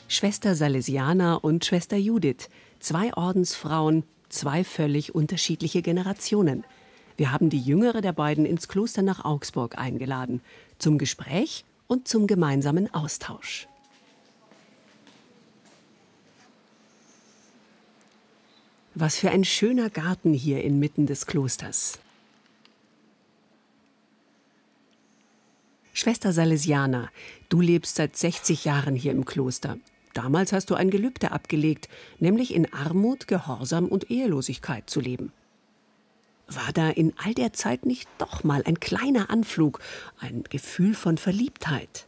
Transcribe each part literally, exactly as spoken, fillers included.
Schwester Salesiana und Schwester Judith, zwei Ordensfrauen, zwei völlig unterschiedliche Generationen. Wir haben die jüngere der beiden ins Kloster nach Augsburg eingeladen, zum Gespräch und zum gemeinsamen Austausch. Was für ein schöner Garten hier inmitten des Klosters. Schwester Salesiana, du lebst seit sechzig Jahren hier im Kloster. Damals hast du ein Gelübde abgelegt, nämlich in Armut, Gehorsam und Ehelosigkeit zu leben. War da in all der Zeit nicht doch mal ein kleiner Anflug, ein Gefühl von Verliebtheit?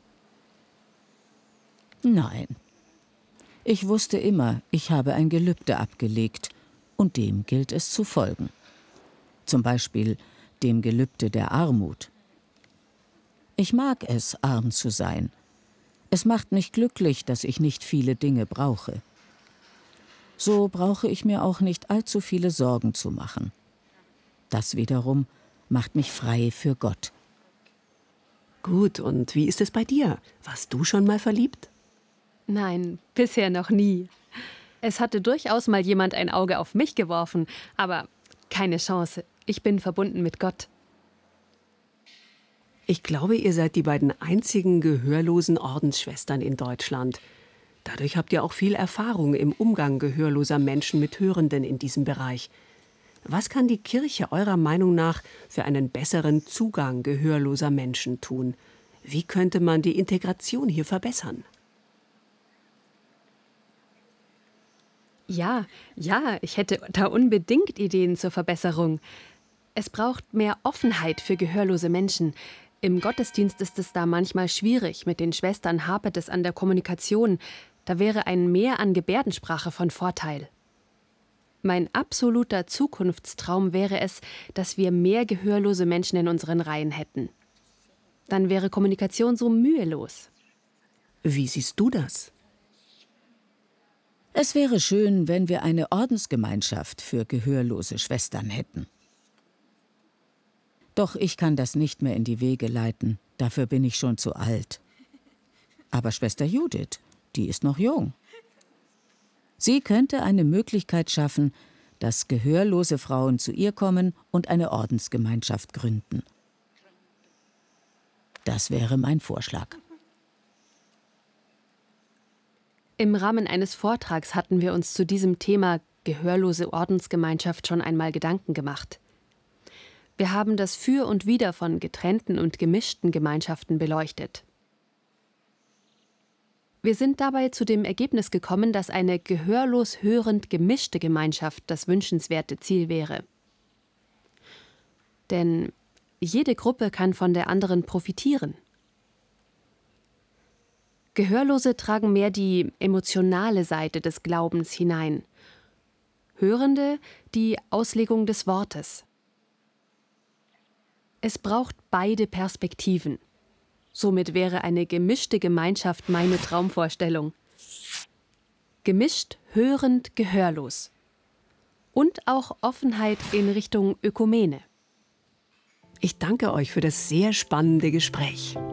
Nein. Ich wusste immer, ich habe ein Gelübde abgelegt und dem gilt es zu folgen. Zum Beispiel dem Gelübde der Armut. Ich mag es, arm zu sein. Es macht mich glücklich, dass ich nicht viele Dinge brauche. So brauche ich mir auch nicht allzu viele Sorgen zu machen. Das wiederum macht mich frei für Gott. Gut, und wie ist es bei dir? Warst du schon mal verliebt? Nein, bisher noch nie. Es hatte durchaus mal jemand ein Auge auf mich geworfen, aber keine Chance. Ich bin verbunden mit Gott. Ich glaube, ihr seid die beiden einzigen gehörlosen Ordensschwestern in Deutschland. Dadurch habt ihr auch viel Erfahrung im Umgang gehörloser Menschen mit Hörenden in diesem Bereich. Was kann die Kirche eurer Meinung nach für einen besseren Zugang gehörloser Menschen tun? Wie könnte man die Integration hier verbessern? Ja, ja, ich hätte da unbedingt Ideen zur Verbesserung. Es braucht mehr Offenheit für gehörlose Menschen. Im Gottesdienst ist es da manchmal schwierig. Mit den Schwestern hapert es an der Kommunikation. Da wäre ein Mehr an Gebärdensprache von Vorteil. Mein absoluter Zukunftstraum wäre es, dass wir mehr gehörlose Menschen in unseren Reihen hätten. Dann wäre Kommunikation so mühelos. Wie siehst du das? Es wäre schön, wenn wir eine Ordensgemeinschaft für gehörlose Schwestern hätten. Doch ich kann das nicht mehr in die Wege leiten. Dafür bin ich schon zu alt. Aber Schwester Judith, die ist noch jung. Sie könnte eine Möglichkeit schaffen, dass gehörlose Frauen zu ihr kommen und eine Ordensgemeinschaft gründen. Das wäre mein Vorschlag. Im Rahmen eines Vortrags hatten wir uns zu diesem Thema gehörlose Ordensgemeinschaft schon einmal Gedanken gemacht. Wir haben das Für und Wider von getrennten und gemischten Gemeinschaften beleuchtet. Wir sind dabei zu dem Ergebnis gekommen, dass eine gehörlos hörend gemischte Gemeinschaft das wünschenswerte Ziel wäre. Denn jede Gruppe kann von der anderen profitieren. Gehörlose tragen mehr die emotionale Seite des Glaubens hinein, Hörende die Auslegung des Wortes. Es braucht beide Perspektiven. Somit wäre eine gemischte Gemeinschaft meine Traumvorstellung. Gemischt, hörend, gehörlos. Und auch Offenheit in Richtung Ökumene. Ich danke euch für das sehr spannende Gespräch.